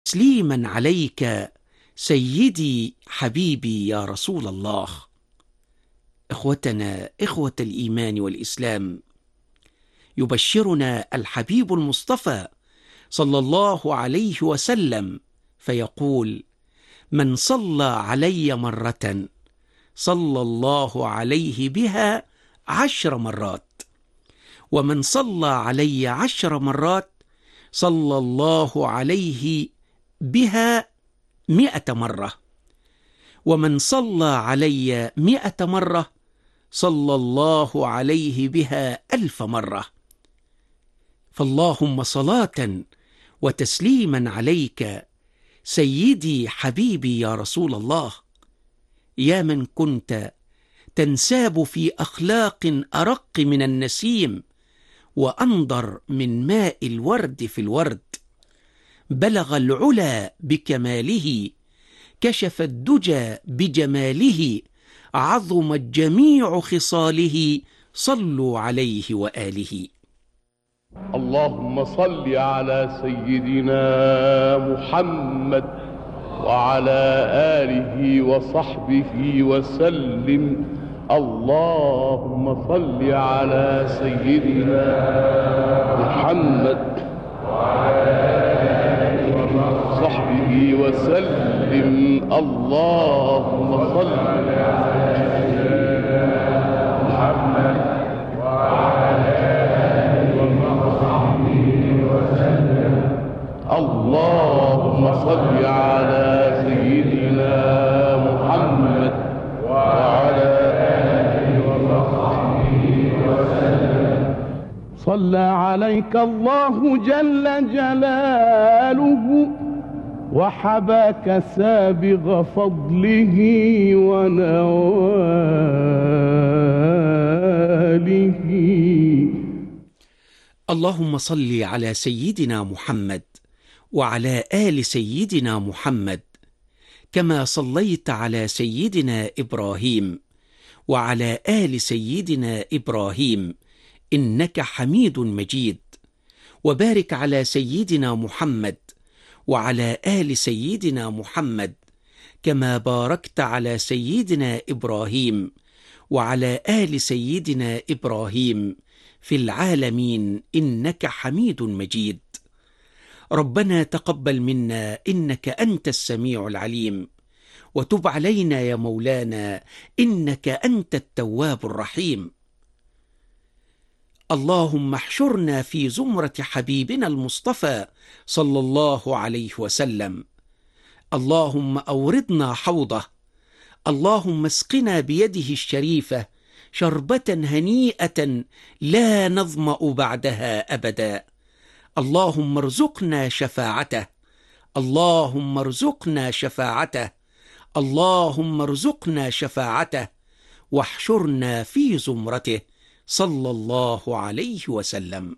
تسليما عليك سيدي حبيبي يا رسول الله. إخوتنا، إخوة الإيمان والإسلام، يبشرنا الحبيب المصطفى صلى الله عليه وسلم فيقول: من صلى علي مرة صلى الله عليه بها 10 مرات، ومن صلى علي 10 مرات صلى الله عليه بها 100 مرة، ومن صلى علي 100 مرة صلى الله عليه بها 1000 مرة. فاللهم صلاة وتسليما عليك سيدي حبيبي يا رسول الله، يا من كنت تنساب في أخلاق أرق من النسيم وأنضر من ماء الورد في الورد، بلغ العلا بكماله، كشف الدجى بجماله، عظمت جميع خصاله، صلوا عليه وآله. اللهم صل على سيدنا محمد وعلى آله وصحبه وسلم. اللهم صل على سيدنا محمد وعلى آله وصحبه وسلم. اللهم صل على سيدنا محمد وعلى آله وصحبه وسلم. اللهم صل على سيدنا محمد وعلى آله وصحبه وسلم. صلى عليك الله جل جلاله وحباك سابغ فضله ونواله. اللهم صل على سيدنا محمد وعلى آل سيدنا محمد، كما صليت على سيدنا إبراهيم وعلى آل سيدنا إبراهيم إنك حميد مجيد، وبارك على سيدنا محمد وعلى آل سيدنا محمد، كما باركت على سيدنا إبراهيم وعلى آل سيدنا إبراهيم في العالمين إنك حميد مجيد. ربنا تقبل منا إنك أنت السميع العليم، وتب علينا يا مولانا إنك أنت التواب الرحيم. اللهم احشرنا في زمرة حبيبنا المصطفى صلى الله عليه وسلم. اللهم أوردنا حوضه. اللهم اسقنا بيده الشريفة شربة هنيئة لا نظمأ بعدها أبدا. اللهم ارزقنا شفاعته. اللهم ارزقنا شفاعته. اللهم ارزقنا شفاعته، واحشرنا في زمرته صلى الله عليه وسلم.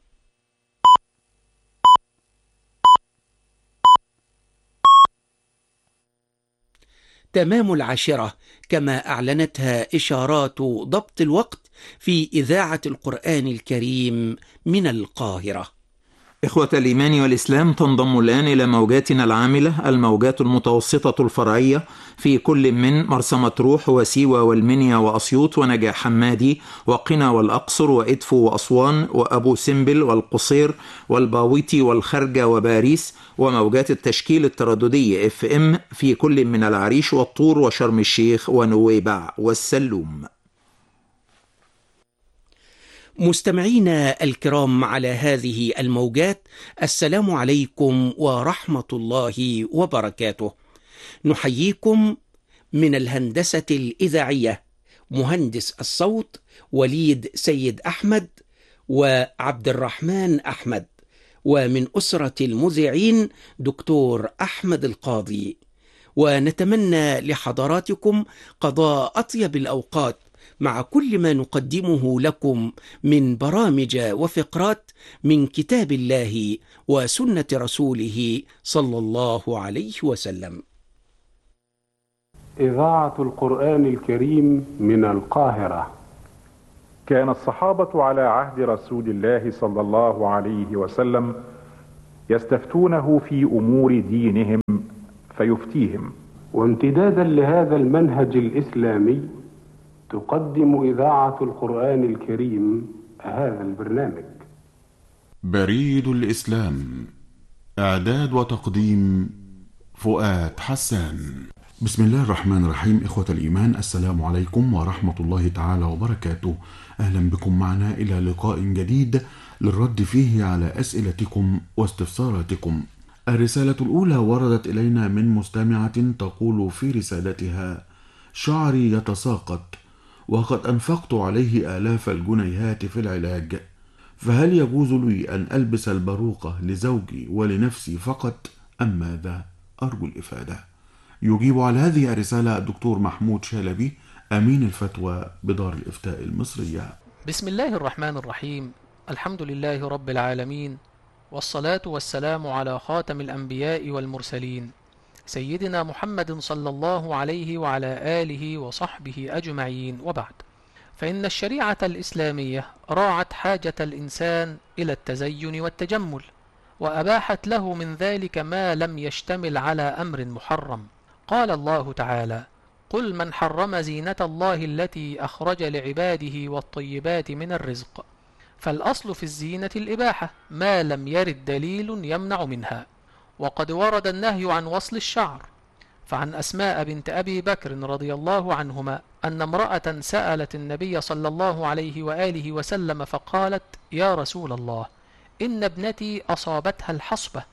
تمام 10 كما أعلنتها إشارات ضبط الوقت في إذاعة القرآن الكريم من القاهرة. إخوة الإيمان والإسلام، تنضم الآن إلى موجاتنا العاملة الموجات المتوسطة الفرعية في كل من مرسى مطروح وسيوة والمنيا وأسيوط ونجع حمادي وقنا والأقصر وإدفو وأسوان وأبو سمبل والقصير والباويتي والخرجة وباريس، وموجات التشكيل الترددي FM في كل من العريش والطور وشرم الشيخ ونويبع والسلوم. مستمعينا الكرام على هذه الموجات، السلام عليكم ورحمة الله وبركاته. نحييكم من الهندسة الإذاعية مهندس الصوت وليد سيد أحمد وعبد الرحمن أحمد، ومن أسرة المذيعين دكتور أحمد القاضي، ونتمنى لحضراتكم قضاء أطيب الأوقات مع كل ما نقدمه لكم من برامج وفقرات من كتاب الله وسنة رسوله صلى الله عليه وسلم. إذاعة القرآن الكريم من القاهرة. كان الصحابة على عهد رسول الله صلى الله عليه وسلم يستفتونه في أمور دينهم فيفتيهم. وامتدادا لهذا المنهج الإسلامي تقدم إذاعة القرآن الكريم هذا البرنامج. بريد الإسلام، إعداد وتقديم فؤاد حسان. بسم الله الرحمن الرحيم. إخوة الإيمان، السلام عليكم ورحمة الله تعالى وبركاته. أهلا بكم معنا إلى لقاء جديد للرد فيه على أسئلتكم واستفساراتكم. الرسالة الأولى وردت إلينا من مستمعة تقول في رسالتها: شعري يتساقط وقد أنفقت عليه آلاف الجنيهات في العلاج، فهل يجوز لي أن ألبس الباروكة لزوجي ولنفسي فقط أم ماذا؟ أرجو الإفادة. يجيب على هذه الرسالة الدكتور محمود شلبي، أمين الفتوى بدار الإفتاء المصرية. بسم الله الرحمن الرحيم. الحمد لله رب العالمين، والصلاة والسلام على خاتم الأنبياء والمرسلين سيدنا محمد صلى الله عليه وعلى آله وصحبه أجمعين، وبعد، فإن الشريعة الإسلامية راعت حاجة الإنسان إلى التزين والتجمل، وأباحت له من ذلك ما لم يشتمل على أمر محرم. قال الله تعالى: قل من حرم زينة الله التي أخرج لعباده والطيبات من الرزق. فالأصل في الزينة الإباحة ما لم يرد دليل يمنع منها، وقد ورد النهي عن وصل الشعر. فعن أسماء بنت أبي بكر رضي الله عنهما أن امرأة سألت النبي صلى الله عليه وآله وسلم فقالت: يا رسول الله، إن ابنتي أصابتها الحصبة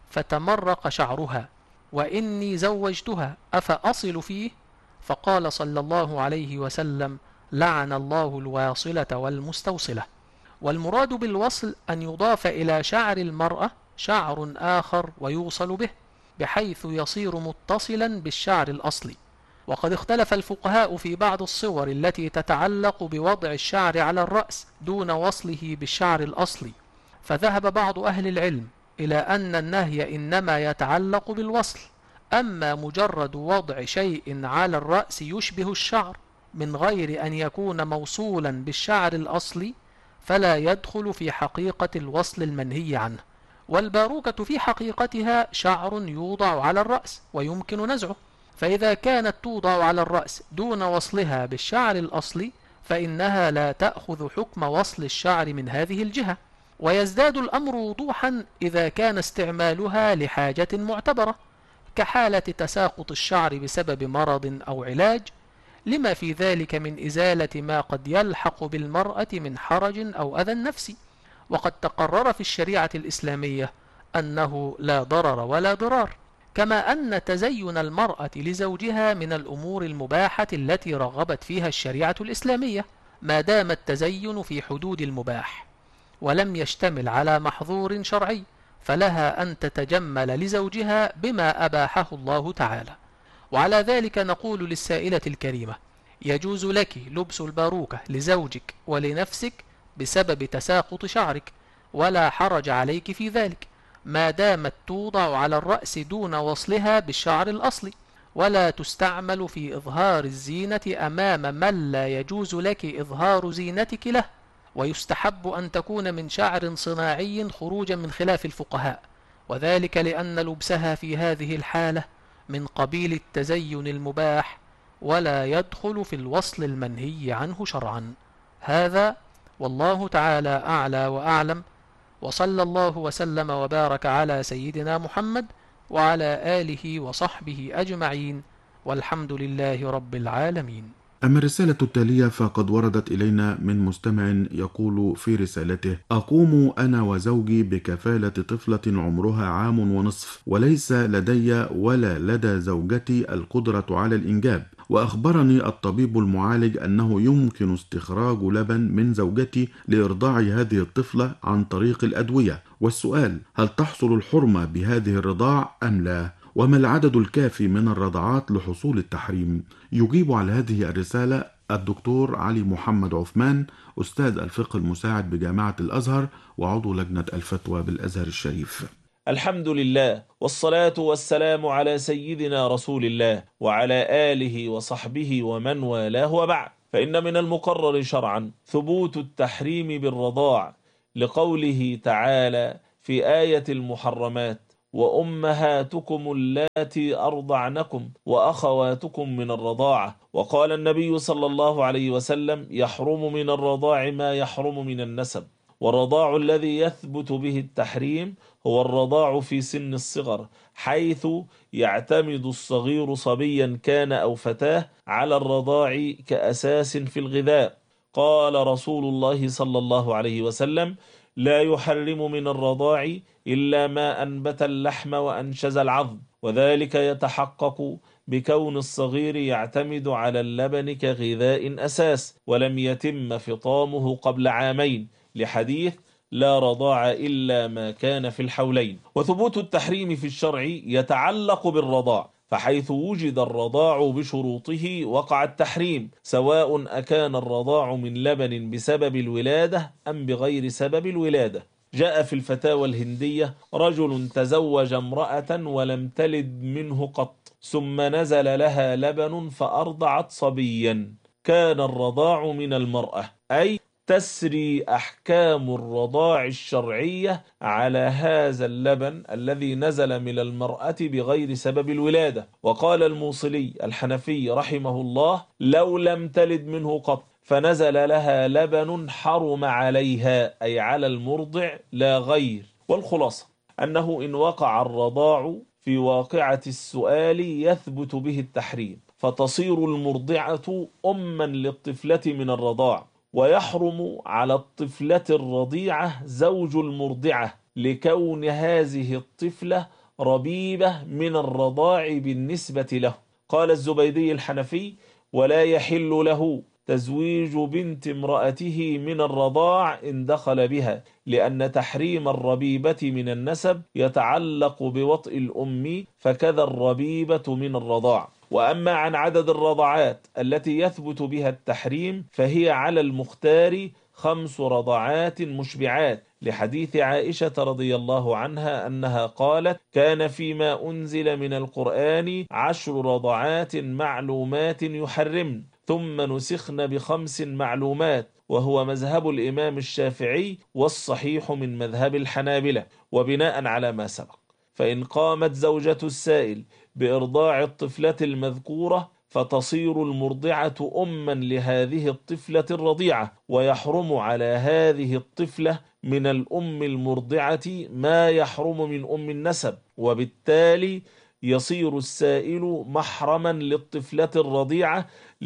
فتمرق شعرها، وإني زوجتها، أفأصل فيه؟ فقال صلى الله عليه وسلم: لعن الله الواصلة والمستوصلة. والمراد بالوصل أن يضاف إلى شعر المرأة شعر آخر ويوصل به، بحيث يصير متصلا بالشعر الأصلي. وقد اختلف الفقهاء في بعض الصور التي تتعلق بوضع الشعر على الرأس دون وصله بالشعر الأصلي، فذهب بعض أهل العلم إلى أن النهي إنما يتعلق بالوصل، أما مجرد وضع شيء على الرأس يشبه الشعر من غير أن يكون موصولا بالشعر الأصلي فلا يدخل في حقيقة الوصل المنهي عنه. والباروكة في حقيقتها شعر يوضع على الرأس ويمكن نزعه، فإذا كانت توضع على الرأس دون وصلها بالشعر الأصلي فإنها لا تأخذ حكم وصل الشعر من هذه الجهة. ويزداد الأمر وضوحا إذا كان استعمالها لحاجة معتبرة، كحالة تساقط الشعر بسبب مرض أو علاج، لما في ذلك من إزالة ما قد يلحق بالمرأة من حرج أو أذى نفسي. وقد تقرر في الشريعة الإسلامية أنه لا ضرر ولا ضرار، كما أن تزين المرأة لزوجها من الأمور المباحة التي رغبت فيها الشريعة الإسلامية، ما دام التزين في حدود المباح ولم يشتمل على محظور شرعي، فلها أن تتجمل لزوجها بما أباحه الله تعالى. وعلى ذلك نقول للسائلة الكريمة: يجوز لك لبس الباروكة لزوجك ولنفسك بسبب تساقط شعرك، ولا حرج عليك في ذلك ما دامت توضع على الرأس دون وصلها بالشعر الأصلي، ولا تستعمل في إظهار الزينة أمام من لا يجوز لك إظهار زينتك له. ويستحب أن تكون من شعر صناعي خروجا من خلاف الفقهاء، وذلك لأن لبسها في هذه الحالة من قبيل التزين المباح، ولا يدخل في الوصل المنهي عنه شرعا. هذا والله تعالى أعلى وأعلم، وصلى الله وسلم وبارك على سيدنا محمد وعلى آله وصحبه أجمعين، والحمد لله رب العالمين. أما الرسالة التالية فقد وردت إلينا من مستمع يقول في رسالته: أقوم أنا وزوجي بكفالة طفلة عمرها 1.5 عام، وليس لدي ولا لدى زوجتي القدرة على الإنجاب، وأخبرني الطبيب المعالج أنه يمكن استخراج لبن من زوجتي لإرضاع هذه الطفلة عن طريق الأدوية، والسؤال: هل تحصل الحرمة بهذه الرضاع أم لا؟ وما العدد الكافي من الرضعات لحصول التحريم؟ يجيب على هذه الرسالة الدكتور علي محمد عثمان، أستاذ الفقه المساعد بجامعة الأزهر وعضو لجنة الفتوى بالأزهر الشريف. الحمد لله، والصلاة والسلام على سيدنا رسول الله وعلى آله وصحبه ومن والاه، وبعد، فإن من المقرر شرعا ثبوت التحريم بالرضاع لقوله تعالى في آية المحرمات: وأمهاتكم اللاتي أرضعنكم وأخواتكم من الرضاعة. وقال النبي صلى الله عليه وسلم: يحرم من الرضاع ما يحرم من النسب. والرضاع الذي يثبت به التحريم هو الرضاع في سن الصغر، حيث يعتمد الصغير صبيا كان أو فتاه على الرضاع كأساس في الغذاء. قال رسول الله صلى الله عليه وسلم: لا يحرم من الرضاع إلا ما أنبت اللحم وأنشز العظم، وذلك يتحقق بكون الصغير يعتمد على اللبن كغذاء أساس ولم يتم فطامه قبل عامين، لحديث: لا رضاع إلا ما كان في الحولين. وثبوت التحريم في الشرع يتعلق بالرضاع، فحيث وجد الرضاع بشروطه وقع التحريم، سواء أكان الرضاع من لبن بسبب الولادة أم بغير سبب الولادة. جاء في الفتاوى الهندية: رجل تزوج امرأة ولم تلد منه قط، ثم نزل لها لبن فأرضعت صبيا، كان الرضاع من المرأة، أي تسري أحكام الرضاع الشرعية على هذا اللبن الذي نزل من المرأة بغير سبب الولادة. وقال الموصلي الحنفي رحمه الله: لو لم تلد منه قط فنزل لها لبن حرم عليها، أي على المرضع لا غير. والخلاصة أنه إن وقع الرضاع في واقعة السؤال يثبت به التحريم، فتصير المرضعة أما للطفلة من الرضاع، ويحرم على الطفلة الرضيعة زوج المرضعة لكون هذه الطفلة ربيبة من الرضاع بالنسبة له. قال الزبيدي الحنفي: ولا يحل له تزويج بنت امرأته من الرضاع إن دخل بها، لأن تحريم الربيبة من النسب يتعلق بوطء الأم، فكذا الربيبة من الرضاع. وأما عن عدد الرضعات التي يثبت بها التحريم فهي على المختار 5 رضعات مشبعات، لحديث عائشة رضي الله عنها أنها قالت: كان فيما أنزل من القرآن 10 رضعات معلومات يحرمن، ثم نسخن ب5 معلومات، وهو مذهب الإمام الشافعي والصحيح من مذهب الحنابلة. وبناء على ما سبق، فإن قامت زوجة السائل بإرضاع الطفلة المذكورة فتصير المرضعة أما لهذه الطفلة الرضيعة، ويحرم على هذه الطفلة من الأم المرضعة ما يحرم من أم النسب، وبالتالي يصير السائل محرما للطفلة الرضيعة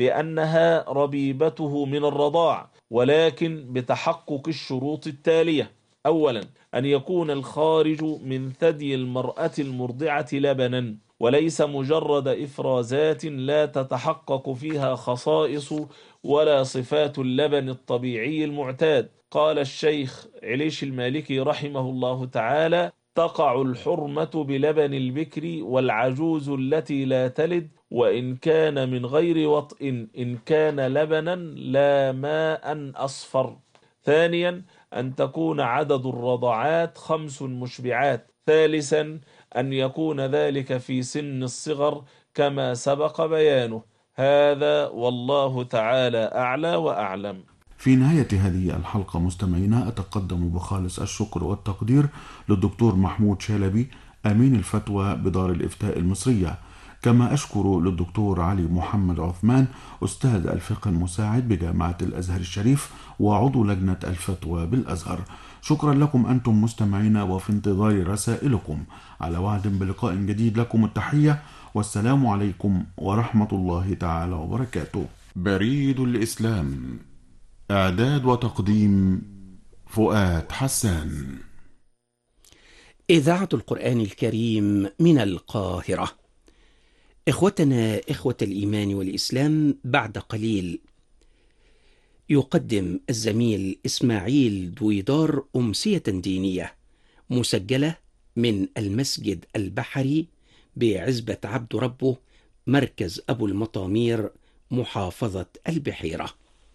لأنها ربيبته من الرضاع، ولكن بتحقق الشروط التالية: أولا، أن يكون الخارج من ثدي المرأة المرضعة لبنا، وليس مجرد إفرازات لا تتحقق فيها خصائص ولا صفات اللبن الطبيعي المعتاد. قال الشيخ عليش المالكي رحمه الله تعالى: تقع الحرمة بلبن البكر والعجوز التي لا تلد، وإن كان من غير وطء، إن كان لبنا لا ماء أصفر. ثانيا، أن تكون عدد الرضعات 5 مشبعات. ثالثا، أن يكون ذلك في سن الصغر كما سبق بيانه. هذا والله تعالى أعلى وأعلم. في نهاية هذه الحلقة مستمعينا أتقدم بخالص الشكر والتقدير للدكتور محمود شلبي أمين الفتوى بدار الإفتاء المصرية، كما أشكر للدكتور علي محمد عثمان أستاذ الفقه المساعد بجامعة الأزهر الشريف وعضو لجنة الفتوى بالأزهر. شكرا لكم أنتم مستمعينا، وفي انتظار رسائلكم. على وعد بلقاء جديد، لكم التحية والسلام عليكم ورحمة الله تعالى وبركاته. بريد الإسلام، إعداد وتقديم فؤاد حسان. إذاعة القرآن الكريم من القاهرة. إخوتنا إخوة الإيمان والإسلام، بعد قليل يقدم الزميل إسماعيل دويدار أمسية دينية مسجلة من المسجد البحري بعزبة عبد ربه، مركز أبو المطامير، محافظة البحيرة.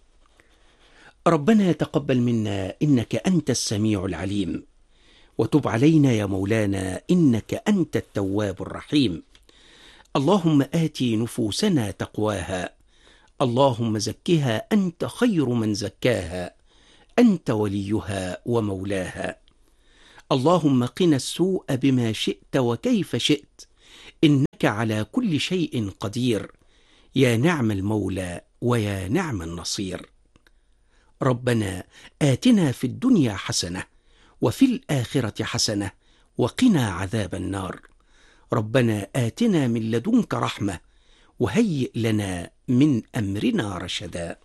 ربنا تقبل منا إنك أنت السميع العليم، وتب علينا يا مولانا إنك أنت التواب الرحيم. اللهم آت نفوسنا تقواها، اللهم زكها أنت خير من زكاها، أنت وليها ومولاها. اللهم قنا السوء بما شئت وكيف شئت، إنك على كل شيء قدير، يا نعم المولى ويا نعم النصير. ربنا آتنا في الدنيا حسنة وفي الآخرة حسنة وقنا عذاب النار. ربنا آتنا من لدنك رحمة وهيئ لنا من أمرنا رشدا.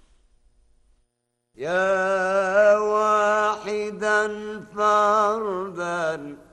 يا واحدا فردا